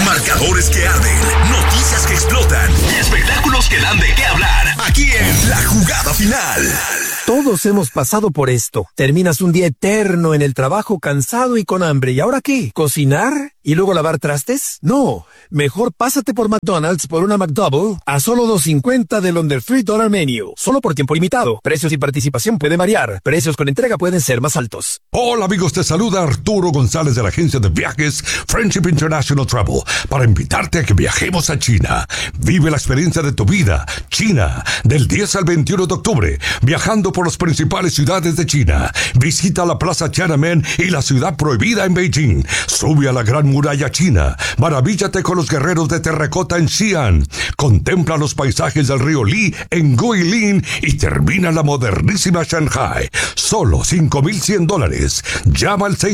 Marcadores que arden, noticias que explotan y espectáculos que dan de qué hablar. Aquí en La Jugada Final. Todos hemos pasado por esto. Terminas un día eterno en el trabajo, cansado y con hambre. ¿Y ahora qué? ¿Cocinar? ¿Y luego lavar trastes? No. Mejor pásate por McDonald's por una McDouble a solo $2.50 del Under $3 Menu. Solo por tiempo limitado. Precios y participación pueden variar. Precios con entrega pueden ser más altos. Hola amigos, te saluda Arturo González de la agencia de viajes Friendship International Travel para invitarte a que viajemos a China. Vive la experiencia de tu vida. China, del 10 al 21 de octubre, viajando por las principales ciudades de China. Visita la Plaza Tiananmen y la Ciudad Prohibida en Beijing. Sube a la Gran Muralla China. Maravíllate con los guerreros de terracota en Xi'an. Contempla los paisajes del río Li en Guilin y termina la modernísima Shanghai. Solo $5,100. Llama al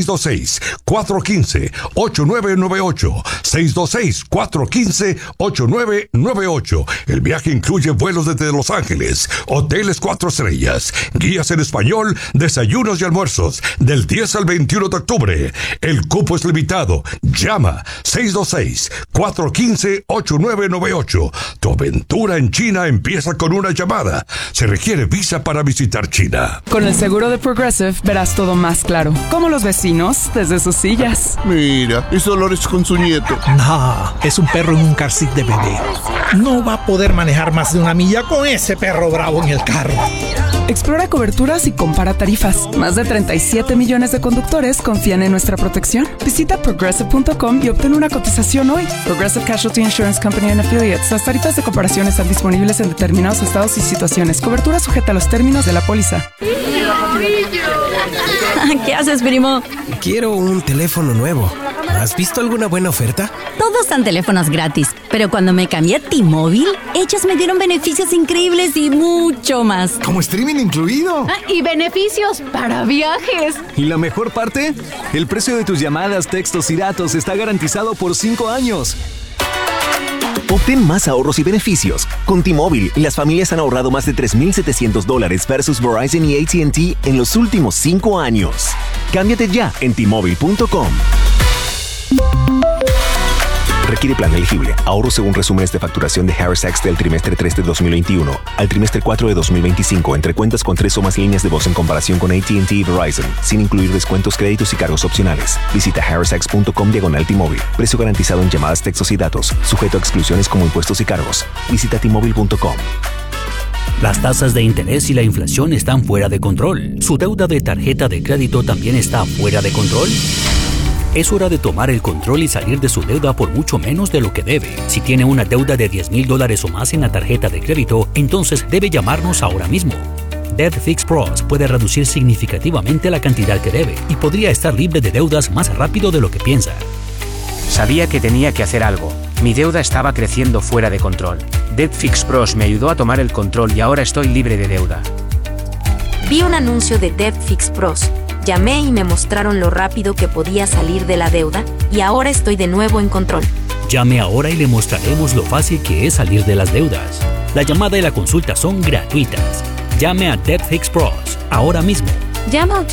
626-415-8998. 626-415-8998. El viaje incluye vuelos desde Los Ángeles, hoteles 4 estrellas, guías en español, desayunos y almuerzos, del 10 al 21 de octubre. El cupo es limitado. Llama 626-415-8998. Tu aventura en China empieza con una llamada. Se requiere visa para visitar China. Con el seguro de Progressive verás todo más claro. Como los vecinos desde sus sillas. Mira, es Dolores con su nieto. No, es un perro en un car seat de bebé. No va a poder manejar más de 1 milla con ese perro bravo en el carro. Explora coberturas y compara tarifas. Más de 37 millones de conductores confían en nuestra protección. Visita Progressive.com y obtén una cotización hoy. Progressive Casualty Insurance Company and Affiliates. Las tarifas de comparación están disponibles en determinados estados y situaciones. Cobertura sujeta a los términos de la póliza. ¿Qué haces, primo? Quiero un teléfono nuevo. ¿Has visto alguna buena oferta? Todos dan teléfonos gratis, pero cuando me cambié a T-Mobile, ellos me dieron beneficios increíbles y mucho más. ¿Como streaming incluido? Y beneficios para viajes. ¿Y la mejor parte? El precio de tus llamadas, textos y datos está garantizado por 5 años. Obtén más ahorros y beneficios. Con T-Mobile, las familias han ahorrado más de $3,700 versus Verizon y AT&T en los últimos 5 años. Cámbiate ya en T-Mobile.com. Requiere plan elegible. Ahorro según resúmenes de facturación de Harris Tax del trimestre 3 de 2021 al trimestre 4 de 2025 entre cuentas con 3 o más líneas de voz en comparación con AT&T y Verizon, sin incluir descuentos, créditos y cargos opcionales. Visita harristax.com/T-Mobile. Precio garantizado en llamadas, textos y datos. Sujeto a exclusiones como impuestos y cargos. Visita T-Mobile.com. Las tasas de interés y la inflación están fuera de control. ¿Su deuda de tarjeta de crédito también está fuera de control? Es hora de tomar el control y salir de su deuda por mucho menos de lo que debe. Si tiene una deuda de $10,000 o más en la tarjeta de crédito, entonces debe llamarnos ahora mismo. Debt Fix Pros puede reducir significativamente la cantidad que debe y podría estar libre de deudas más rápido de lo que piensa. Sabía que tenía que hacer algo. Mi deuda estaba creciendo fuera de control. Debt Fix Pros me ayudó a tomar el control y ahora estoy libre de deuda. Vi un anuncio de Debt Fix Pros. Llamé y me mostraron lo rápido que podía salir de la deuda y ahora estoy de nuevo en control. Llame ahora y le mostraremos lo fácil que es salir de las deudas. La llamada y la consulta son gratuitas. Llame a Debt Fix Pros ahora mismo. Llama a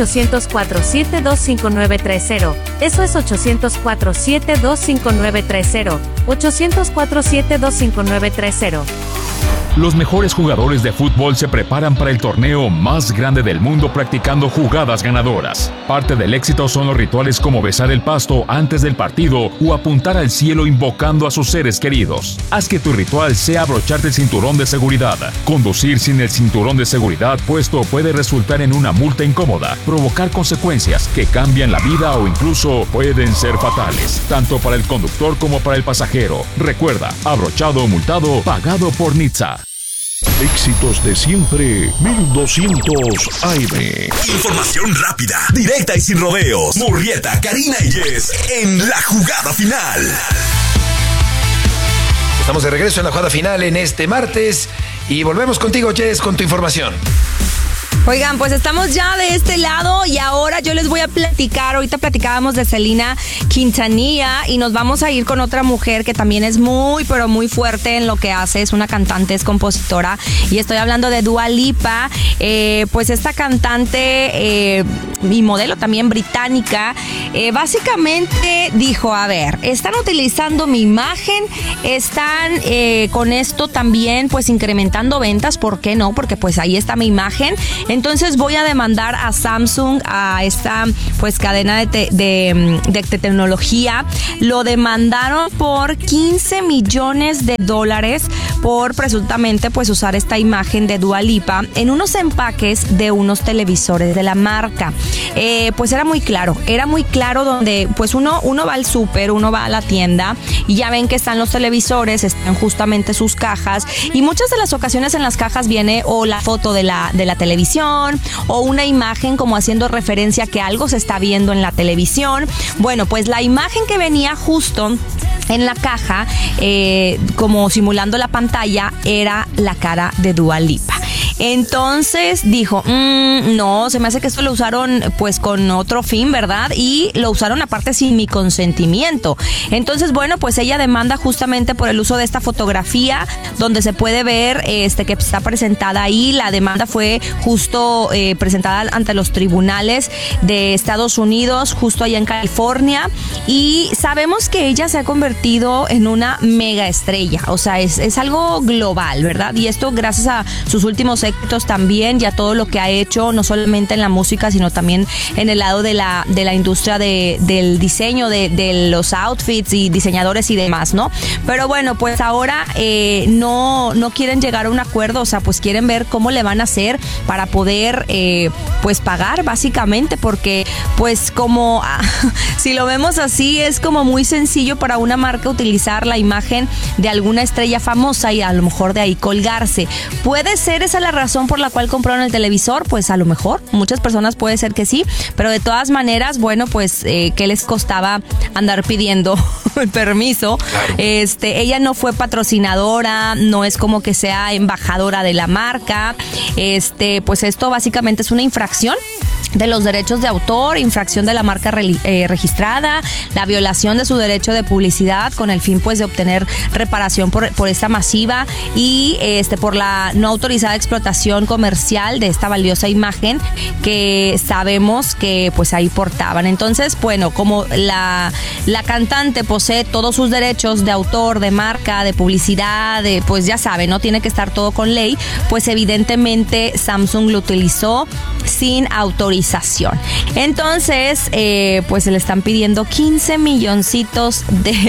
800-472-5930. Eso es 800-472-5930. 800-472-5930. Los mejores jugadores de fútbol se preparan para el torneo más grande del mundo practicando jugadas ganadoras. Parte del éxito son los rituales como besar el pasto antes del partido o apuntar al cielo invocando a sus seres queridos. Haz que tu ritual sea abrocharte el cinturón de seguridad. Conducir sin el cinturón de seguridad puesto puede resultar en una multa incómoda, provocar consecuencias que cambian la vida o incluso pueden ser fatales, tanto para el conductor como para el pasajero. Recuerda, abrochado o multado, pagado por NHTSA. Éxitos de siempre, 1200 AM. Información rápida, directa y sin rodeos. Murrieta, Karina y Jess en La Jugada Final. Estamos de regreso en La Jugada Final en este martes y volvemos contigo, Jess, con tu información. Oigan, pues estamos ya de este lado y ahora yo les voy a platicar. Ahorita platicábamos de Selena Quintanilla y nos vamos a ir con otra mujer que también es muy, pero muy fuerte en lo que hace. Es una cantante, es compositora y estoy hablando de Dua Lipa. Pues esta cantante y modelo también británica, básicamente dijo, a ver, están utilizando mi imagen, están con esto también pues incrementando ventas, ¿por qué no? Porque pues ahí está mi imagen. Entonces voy a demandar a Samsung, a esta pues cadena de tecnología. Lo demandaron por $15 millones por presuntamente pues usar esta imagen de Dua Lipa en unos empaques de unos televisores de la marca. Pues era muy claro donde pues uno va al súper, uno va a la tienda y ya ven que están los televisores, están justamente sus cajas y muchas de las ocasiones en las cajas viene o la foto de la televisión o una imagen como haciendo referencia a que algo se está viendo en la televisión. Bueno, pues la imagen que venía justo en la caja, como simulando la pantalla, era la cara de Dua Lipa. Entonces dijo, no, se me hace que esto lo usaron pues con otro fin, ¿verdad? Y lo usaron aparte sin mi consentimiento. Entonces, bueno, pues ella demanda justamente por el uso de esta fotografía donde se puede ver que está presentada ahí. La demanda fue justo presentada ante los tribunales de Estados Unidos, justo allá en California. Y sabemos que ella se ha convertido en una mega estrella. O sea, es algo global, ¿verdad? Y esto gracias a sus últimos éxitos también y a todo lo que ha hecho, no solamente en la música, sino también en el lado de la industria del diseño, de los outfits y diseñadores y demás, ¿no? Pero bueno, pues ahora no quieren llegar a un acuerdo, o sea, pues quieren ver cómo le van a hacer para poder pues pagar básicamente, porque pues como si lo vemos así, es como muy sencillo para una marca utilizar la imagen de alguna estrella famosa y a lo mejor de ahí colgarse. ¿Puede ser esa la razón por la cual compraron el televisor? Pues a lo mejor, muchas personas puede ser que sí, pero de todas maneras, bueno, pues ¿qué les costaba andar pidiendo el permiso? Ella no fue patrocinadora, no es como que sea embajadora de la marca, pues esto básicamente es una infracción de los derechos de autor, infracción de la marca registrada, la violación de su derecho de publicidad con el fin pues de obtener reparación por esta masiva y por la no autorizada explotación comercial de esta valiosa imagen que sabemos que pues ahí portaban. Entonces, bueno, como la cantante posee todos sus derechos de autor, de marca, de publicidad, pues ya saben, no tiene que estar todo con ley, pues evidentemente Samsung lo utilizó sin autorización. Entonces, pues se le están pidiendo $15 milloncitos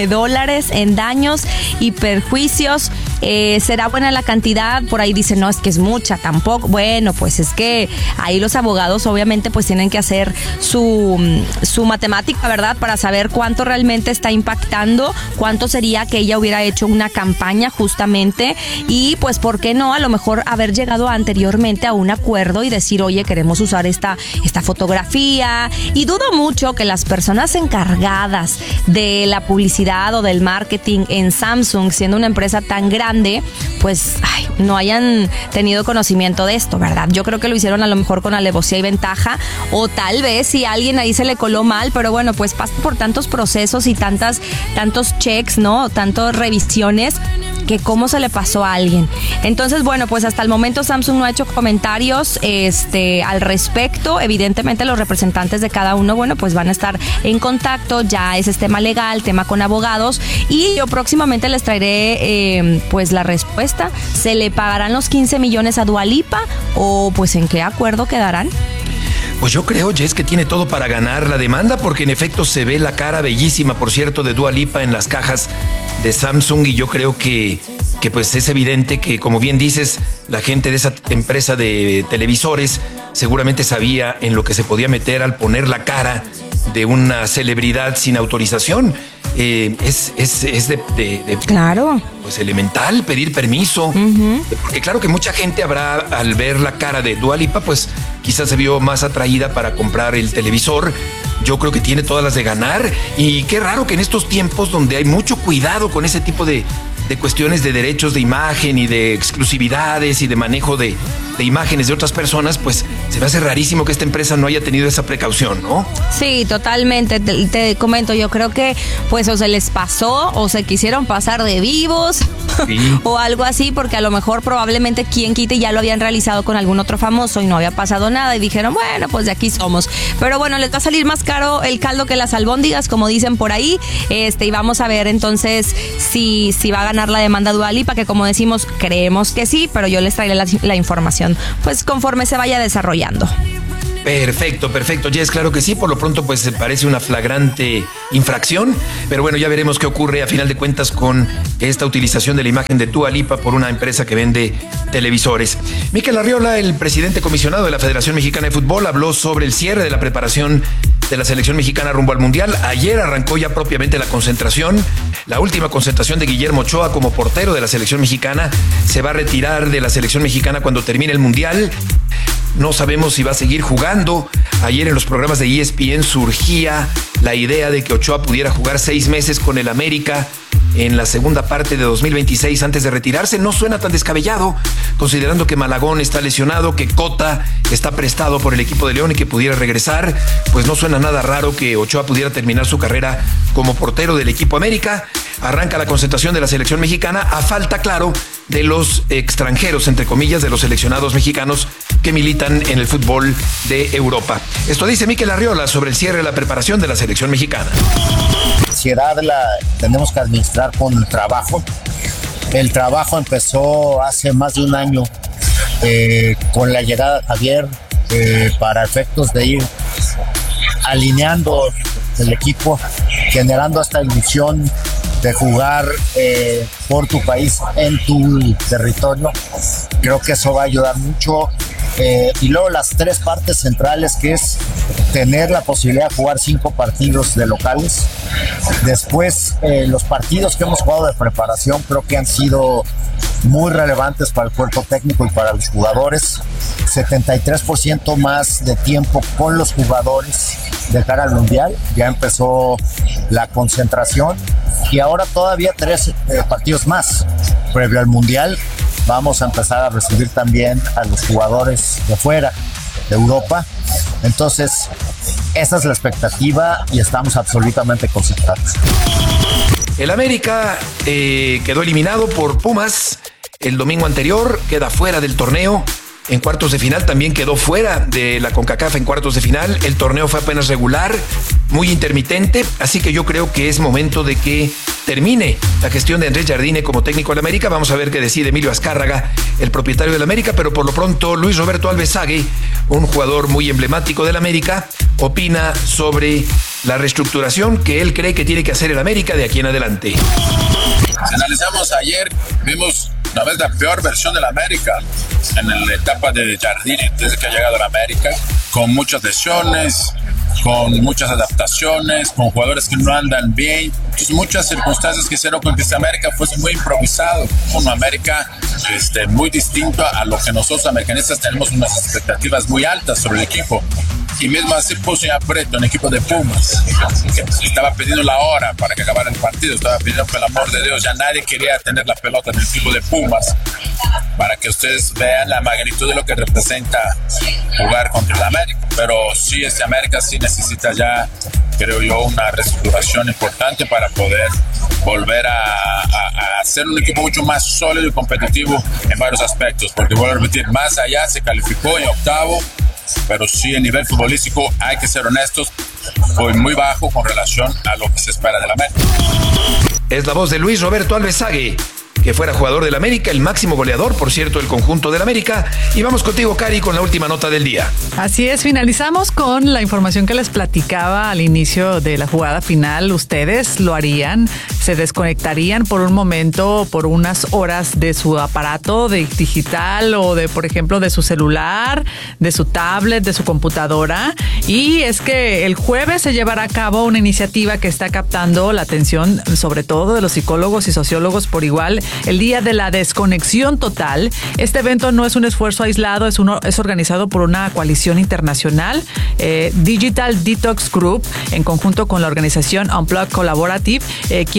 en daños y perjuicios. ¿Será buena la cantidad? Por ahí dicen, no, es que es mucha, tampoco. Bueno, pues es que ahí los abogados obviamente pues tienen que hacer su matemática, ¿verdad? Para saber cuánto realmente está impactando, cuánto sería que ella hubiera hecho una campaña justamente y pues, ¿por qué no? A lo mejor haber llegado anteriormente a un acuerdo y decir, oye, queremos usar esta fotografía. Y dudo mucho que las personas encargadas de la publicidad o del marketing en Samsung, siendo una empresa tan grande, pues no hayan tenido conocimiento de esto, ¿verdad? Yo creo que lo hicieron a lo mejor con alevosía y ventaja, o tal vez si a alguien ahí se le coló mal, pero bueno, pues pasa por tantos procesos y tantos checks, ¿no? Tantas revisiones, que cómo se le pasó a alguien. Entonces, bueno, pues hasta el momento Samsung no ha hecho comentarios al respecto. Evidentemente los representantes de cada uno, bueno, pues van a estar en contacto, ya ese es tema legal, tema con abogados, y yo próximamente les traeré pues la respuesta. ¿Se le pagarán los 15 millones a Dua Lipa o pues en qué acuerdo quedarán? Pues yo creo, Jess, que tiene todo para ganar la demanda, porque en efecto se ve la cara bellísima, por cierto, de Dua Lipa en las cajas de Samsung, y yo creo que pues es evidente que, como bien dices, la gente de esa empresa de televisores seguramente sabía en lo que se podía meter al poner la cara de una celebridad sin autorización. Es claro, pues elemental pedir permiso, porque claro que mucha gente habrá, al ver la cara de Dua Lipa, pues quizás se vio más atraída para comprar el televisor. Yo creo que tiene todas las de ganar, y qué raro que en estos tiempos donde hay mucho cuidado con ese tipo de cuestiones de derechos de imagen y de exclusividades y de manejo de de imágenes de otras personas, pues se me hace rarísimo que esta empresa no haya tenido esa precaución, ¿no? Sí, totalmente. Te comento, yo creo que pues o se les pasó o se quisieron pasar de vivos o algo así, porque a lo mejor probablemente quien quite ya lo habían realizado con algún otro famoso y no había pasado nada y dijeron, bueno, pues de aquí somos. Pero bueno, les va a salir más caro el caldo que las albóndigas, como dicen por ahí, y vamos a ver entonces si va a ganar la demanda Dua Lipa, que como decimos, creemos que sí, pero yo les traeré la información pues conforme se vaya desarrollando. Perfecto, Jess, claro que sí. Por lo pronto, pues parece una flagrante infracción, pero bueno, ya veremos qué ocurre a final de cuentas con esta utilización de la imagen de Dua Lipa por una empresa que vende televisores. Mikel Arriola, el presidente comisionado de la Federación Mexicana de Fútbol, habló sobre el cierre de la preparación de la selección mexicana rumbo al Mundial. Ayer arrancó ya propiamente la concentración. La última concentración de Guillermo Ochoa como portero de la selección mexicana. Se va a retirar de la selección mexicana cuando termine el Mundial. No sabemos si va a seguir jugando. Ayer en los programas de ESPN surgía la idea de que Ochoa pudiera jugar 6 meses con el América en la segunda parte de 2026 antes de retirarse. No suena tan descabellado, considerando que Malagón está lesionado, que Cota está prestado por el equipo de León y que pudiera regresar. Pues no suena nada raro que Ochoa pudiera terminar su carrera como portero del equipo América. Arranca la concentración de la selección mexicana a falta, claro, de los extranjeros, entre comillas, de los seleccionados mexicanos que militan en el fútbol de Europa. Esto dice Mikel Arriola sobre el cierre de la preparación de la selección mexicana. La ansiedad la tenemos que administrar con el trabajo. El trabajo empezó hace más de un año con la llegada de Javier para efectos de ir alineando el equipo, generando esta ilusión de jugar por tu país, en tu territorio. Creo que eso va a ayudar mucho. Y luego las 3 partes centrales, que es tener la posibilidad de jugar 5 partidos de locales. Después, los partidos que hemos jugado de preparación creo que han sido muy relevantes para el cuerpo técnico y para los jugadores. 73% más de tiempo con los jugadores de cara al Mundial. Ya empezó la concentración y ahora todavía 3 partidos más previo al Mundial. Vamos a empezar a recibir también a los jugadores de fuera, de Europa. Entonces, esa es la expectativa y estamos absolutamente concentrados. El América quedó eliminado por Pumas el domingo anterior, queda fuera del torneo. En cuartos de final también quedó fuera de la CONCACAF en cuartos de final. El torneo fue apenas regular, muy intermitente, así que yo creo que es momento de que termine la gestión de Andrés Jardine como técnico del América. Vamos a ver qué decide Emilio Azcárraga, el propietario del América, pero por lo pronto Luis Roberto Alvesague, un jugador muy emblemático del América, opina sobre la reestructuración que él cree que tiene que hacer el América de aquí en adelante. Si analizamos ayer, vimos tal vez la peor versión del América en la etapa de Jardine desde que ha llegado a la América, con muchas lesiones, con muchas adaptaciones, con jugadores que no andan bien. Entonces, muchas circunstancias que hicieron con que este América fuese muy improvisado, un América muy distinto a lo que nosotros americanistas tenemos unas expectativas muy altas sobre el equipo. Y mismo así puso en aprieto un equipo de Pumas, que estaba pidiendo la hora para que acabara el partido, estaba pidiendo, por el amor de Dios, ya nadie quería tener la pelota en el equipo de Pumas, para que ustedes vean la magnitud de lo que representa jugar contra el América. Pero sí, este América sí necesita ya, creo yo, una reestructuración importante para poder volver a ser un equipo mucho más sólido y competitivo en varios aspectos, porque vuelvo a repetir, más allá se calificó en octavo, pero sí, a nivel futbolístico, hay que ser honestos, fue muy bajo con relación a lo que se espera del América. Es la voz de Luis Roberto Alvesague, que fuera jugador del América, el máximo goleador, por cierto, del conjunto del América. Y vamos contigo, Cari, con la última nota del día. Así es, finalizamos con la información que les platicaba al inicio de la jugada final. ¿Ustedes lo harían? ¿Se desconectarían por un momento, por unas horas de su aparato digital o de, por ejemplo, de su celular, de su tablet, de su computadora? Y es que el jueves se llevará a cabo una iniciativa que está captando la atención, sobre todo de los psicólogos y sociólogos por igual, el Día de la Desconexión Total. Este evento no es un esfuerzo aislado, es organizado por una coalición internacional, Digital Detox Group, en conjunto con la organización Unplugged Collaborative, quienes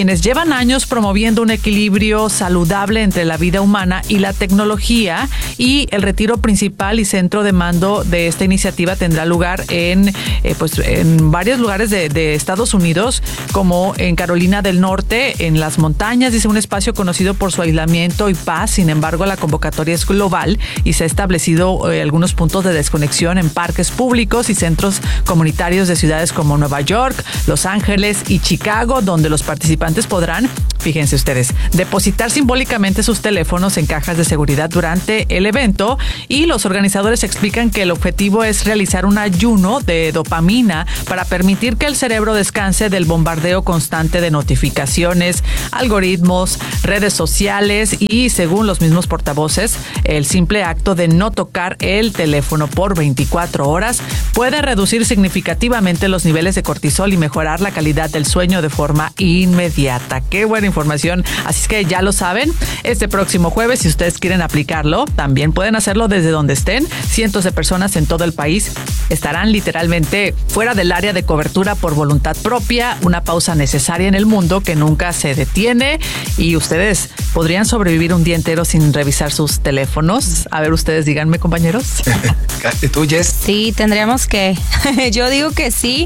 quienes llevan años promoviendo un equilibrio saludable entre la vida humana y la tecnología, y el retiro principal y centro de mando de esta iniciativa tendrá lugar en varios lugares de Estados Unidos, como en Carolina del Norte, en las montañas. Dice, un espacio conocido por su aislamiento y paz. Sin embargo, la convocatoria es global y se ha establecido algunos puntos de desconexión en parques públicos y centros comunitarios de ciudades como Nueva York, Los Ángeles y Chicago, donde los participantes podrán, fíjense ustedes, depositar simbólicamente sus teléfonos en cajas de seguridad durante el evento, y los organizadores explican que el objetivo es realizar un ayuno de dopamina para permitir que el cerebro descanse del bombardeo constante de notificaciones, algoritmos, redes sociales, y según los mismos portavoces, el simple acto de no tocar el teléfono por 24 horas puede reducir significativamente los niveles de cortisol y mejorar la calidad del sueño de forma inmediata. Qué buena información. Así es que ya lo saben, este próximo jueves, si ustedes quieren aplicarlo, también pueden hacerlo desde donde estén. Cientos de personas en todo el país estarán literalmente fuera del área de cobertura por voluntad propia, una pausa necesaria en el mundo que nunca se detiene, y ustedes podrían sobrevivir un día entero sin revisar sus teléfonos. A ver, ustedes díganme, compañeros. ¿Tú, Jess? Sí, tendríamos que. Yo digo que sí,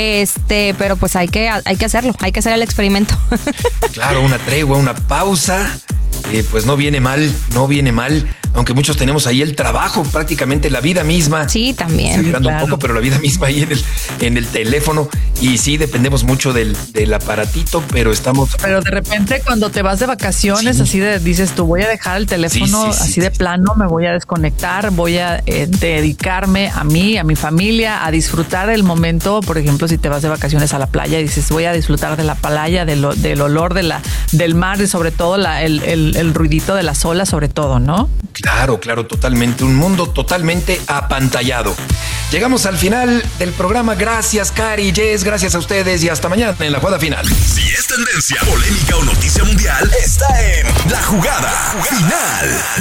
pero pues hay que hacerlo, hay que hacer el experimento. Claro, una tregua, una pausa. Pues no viene mal, aunque muchos tenemos ahí el trabajo, prácticamente la vida misma. Sí, también. Exagerando claro. un poco, pero la vida misma ahí en el teléfono. Y sí, dependemos mucho del aparatito, pero estamos... Pero de repente cuando te vas de vacaciones, sí, así dices tú, voy a dejar el teléfono así de plano, me voy a desconectar, voy a dedicarme a mí, a mi familia, a disfrutar el momento. Por ejemplo, si te vas de vacaciones a la playa y dices, voy a disfrutar de la playa, del olor del mar, y sobre todo el ruidito de las olas, sobre todo, ¿no? Claro, totalmente. Un mundo totalmente apantallado. Llegamos al final del programa. Gracias, Cari, Jess, gracias a ustedes y hasta mañana en La Jugada Final. Si es tendencia, polémica o noticia mundial, está en La Jugada Final.